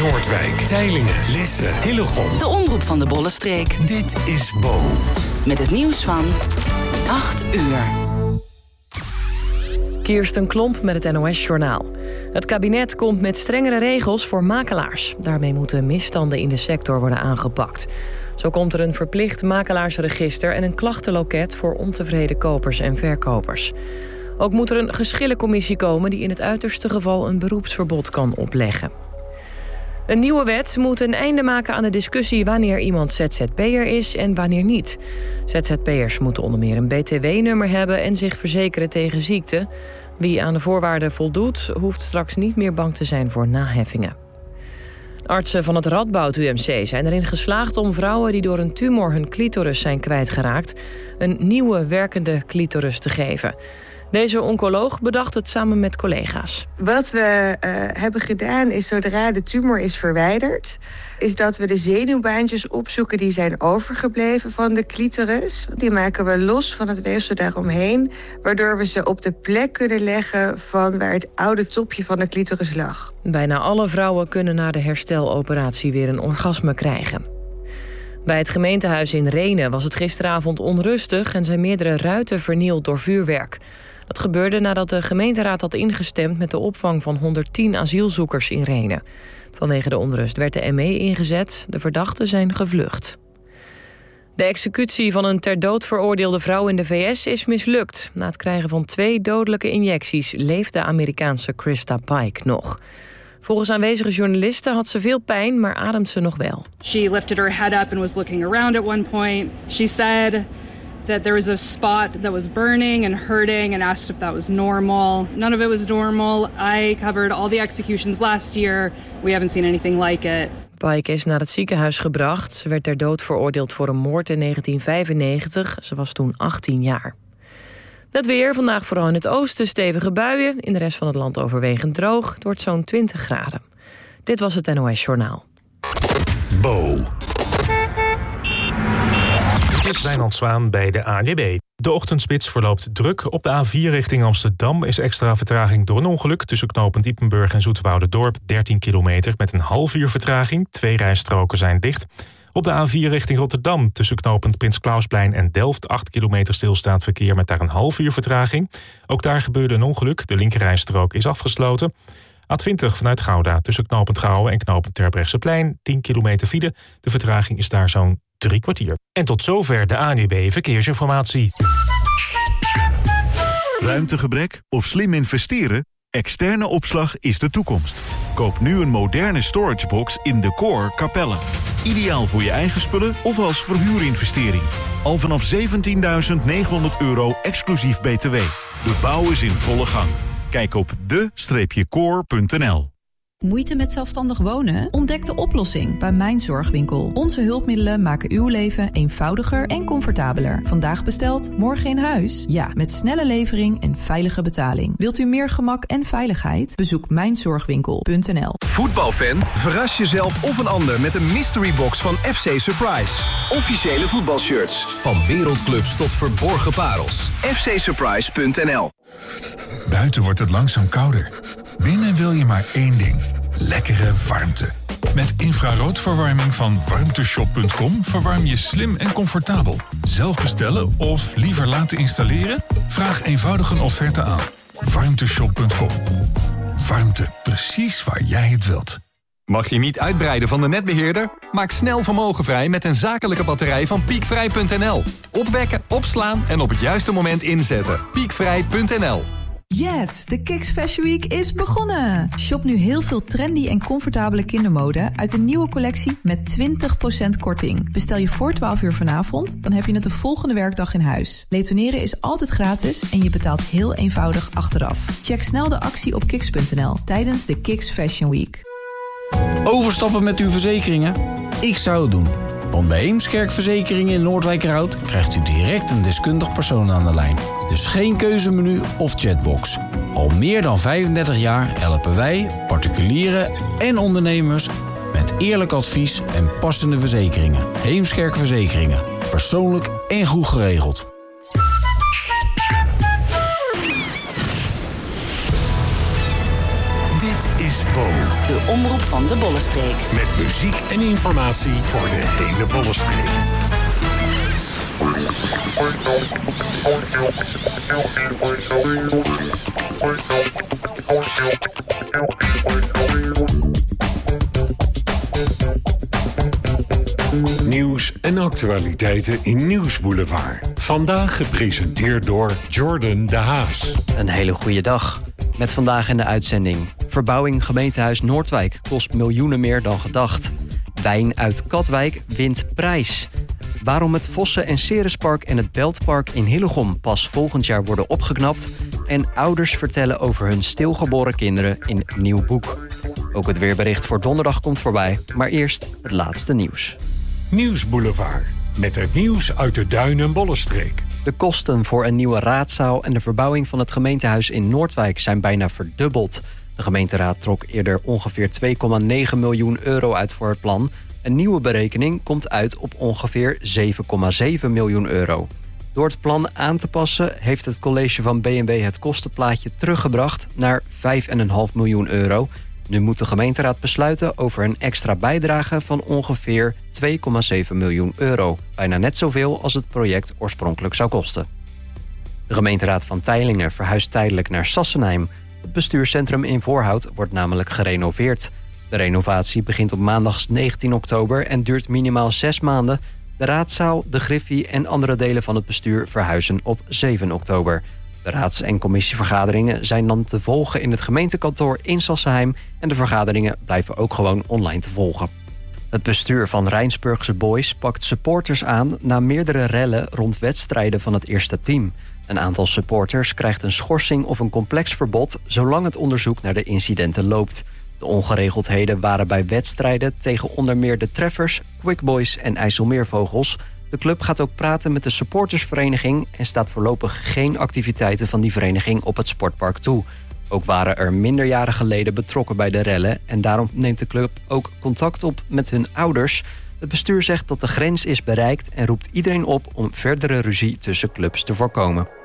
Noordwijk, Teylingen, Lisse, Hillegom. De omroep van de Bollenstreek. Dit is Bo. Met het nieuws van 8 uur. Kirsten Klomp met het NOS-journaal. Het kabinet komt met strengere regels voor makelaars. Daarmee moeten misstanden in de sector worden aangepakt. Zo komt er een verplicht makelaarsregister en een klachtenloket voor ontevreden kopers en verkopers. Ook moet er een geschillencommissie komen die in het uiterste geval een beroepsverbod kan opleggen. Een nieuwe wet moet een einde maken aan de discussie wanneer iemand ZZP'er is en wanneer niet. ZZP'ers moeten onder meer een BTW-nummer hebben en zich verzekeren tegen ziekte. Wie aan de voorwaarden voldoet, hoeft straks niet meer bang te zijn voor naheffingen. Artsen van het Radboud UMC zijn erin geslaagd om vrouwen die door een tumor hun clitoris zijn kwijtgeraakt een nieuwe werkende clitoris te geven. Deze oncoloog bedacht het samen met collega's. Wat we hebben gedaan is, zodra de tumor is verwijderd, is dat we de zenuwbaantjes opzoeken die zijn overgebleven van de clitoris. Die maken we los van het weefsel daaromheen, waardoor we ze op de plek kunnen leggen van waar het oude topje van de clitoris lag. Bijna alle vrouwen kunnen na de hersteloperatie weer een orgasme krijgen. Bij het gemeentehuis in Rhenen was het gisteravond onrustig en zijn meerdere ruiten vernield door vuurwerk. Dat gebeurde nadat de gemeenteraad had ingestemd met de opvang van 110 asielzoekers in Rhenen. Vanwege de onrust werd de ME ingezet. De verdachten zijn gevlucht. De executie van een ter dood veroordeelde vrouw in de VS is mislukt. Na het krijgen van 2 dodelijke injecties leeft de Amerikaanse Krista Pike nog. Volgens aanwezige journalisten had ze veel pijn, maar ademt ze nog wel. She lifted her head up and was looking around at one point. She said that there was a spot that was burning and hurting and asked if that was normal. None of it was normal. I covered all the executions last year. We haven't seen anything like it. Pike is naar het ziekenhuis gebracht. Ze werd ter dood veroordeeld voor een moord in 1995. Ze was toen 18 jaar. Het weer, vandaag vooral in het oosten stevige buien. In de rest van het land overwegend droog. Het wordt zo'n 20 graden. Dit was het NOS Journaal. Bo. Het is Wijnand Zwaan bij de ANWB. De ochtendspits verloopt druk. Op de A4 richting Amsterdam is extra vertraging door een ongeluk. Tussen knooppunt Diepenburg en Zoeterwouderdorp 13 kilometer met een half uur vertraging. 2 rijstroken zijn dicht. Op de A4 richting Rotterdam tussen knooppunt Prins Klausplein en Delft 8 kilometer stilstaand verkeer met daar een half uur vertraging. Ook daar gebeurde een ongeluk. De linkerrijstrook is afgesloten. A20 vanuit Gouda tussen knooppunt Gouwen en knooppunt Terbrechtseplein 10 kilometer file. De vertraging is daar zo'n 3 kwartier. En tot zover de ANWB Verkeersinformatie. Ruimtegebrek of slim investeren? Externe opslag is de toekomst. Koop nu een moderne storagebox in De Core Capelle. Ideaal voor je eigen spullen of als verhuurinvestering. Al vanaf €17.900 exclusief BTW. De bouw is in volle gang. Kijk op de-core.nl. Moeite met zelfstandig wonen? Ontdek de oplossing bij Mijn Zorgwinkel. Onze hulpmiddelen maken uw leven eenvoudiger en comfortabeler. Vandaag besteld, morgen in huis? Ja, met snelle levering en veilige betaling. Wilt u meer gemak en veiligheid? Bezoek mijnzorgwinkel.nl. Voetbalfan? Verras jezelf of een ander met een mystery box van FC Surprise. Officiële voetbalshirts. Van wereldclubs tot verborgen parels. fcsurprise.nl. Buiten wordt het langzaam kouder. Binnen wil je maar één ding. Lekkere warmte. Met infraroodverwarming van warmteshop.com verwarm je slim en comfortabel. Zelf bestellen of liever laten installeren? Vraag eenvoudig een offerte aan. Warmteshop.com. Warmte, precies waar jij het wilt. Mag je niet uitbreiden van de netbeheerder? Maak snel vermogen vrij met een zakelijke batterij van Piekvrij.nl. Opwekken, opslaan en op het juiste moment inzetten. Piekvrij.nl. Yes, de Kiks Fashion Week is begonnen! Shop nu heel veel trendy en comfortabele kindermode uit de nieuwe collectie met 20% korting. Bestel je voor 12 uur vanavond, dan heb je het de volgende werkdag in huis. Retourneren is altijd gratis en je betaalt heel eenvoudig achteraf. Check snel de actie op kiks.nl tijdens de Kiks Fashion Week. Overstappen met uw verzekeringen? Ik zou het doen. Want bij Heemskerk Verzekeringen in Noordwijkerhout krijgt u direct een deskundig persoon aan de lijn. Dus geen keuzemenu of chatbox. Al meer dan 35 jaar helpen wij, particulieren en ondernemers met eerlijk advies en passende verzekeringen. Heemskerk Verzekeringen. Persoonlijk en goed geregeld. Dit is Bo. De omroep van de Bollenstreek. Met muziek en informatie voor de hele Bollenstreek. Nieuws en actualiteiten in Nieuwsboulevard. Vandaag gepresenteerd door Jordan de Haas. Een hele goede dag. Met vandaag in de uitzending. Verbouwing gemeentehuis Noordwijk kost miljoenen meer dan gedacht. Wijn uit Katwijk wint prijs. Waarom het Vossen- en Cerespark en het Beltpark in Hillegom pas volgend jaar worden opgeknapt. En ouders vertellen over hun stilgeboren kinderen in een nieuw boek. Ook het weerbericht voor donderdag komt voorbij. Maar eerst het laatste nieuws. Nieuwsboulevard. Met het nieuws uit de Duin- en Bollenstreek. De kosten voor een nieuwe raadzaal en de verbouwing van het gemeentehuis in Noordwijk zijn bijna verdubbeld. De gemeenteraad trok eerder ongeveer 2,9 miljoen euro uit voor het plan. Een nieuwe berekening komt uit op ongeveer 7,7 miljoen euro. Door het plan aan te passen heeft het college van B&W het kostenplaatje teruggebracht naar 5,5 miljoen euro. Nu moet de gemeenteraad besluiten over een extra bijdrage van ongeveer 2,7 miljoen euro. Bijna net zoveel als het project oorspronkelijk zou kosten. De gemeenteraad van Teylingen verhuist tijdelijk naar Sassenheim. Het bestuurscentrum in Voorhout wordt namelijk gerenoveerd. De renovatie begint op maandag 19 oktober en duurt minimaal 6 maanden. De raadzaal, de griffie en andere delen van het bestuur verhuizen op 7 oktober. De raads- en commissievergaderingen zijn dan te volgen in het gemeentekantoor in Sassenheim en de vergaderingen blijven ook gewoon online te volgen. Het bestuur van Rijnsburgse Boys pakt supporters aan na meerdere rellen rond wedstrijden van het eerste team. Een aantal supporters krijgt een schorsing of een complex verbod zolang het onderzoek naar de incidenten loopt. De ongeregeldheden waren bij wedstrijden tegen onder meer de Treffers, Quick Boys en IJsselmeervogels. De club gaat ook praten met de supportersvereniging en staat voorlopig geen activiteiten van die vereniging op het sportpark toe. Ook waren er minderjarige leden betrokken bij de rellen en daarom neemt de club ook contact op met hun ouders. Het bestuur zegt dat de grens is bereikt en roept iedereen op om verdere ruzie tussen clubs te voorkomen.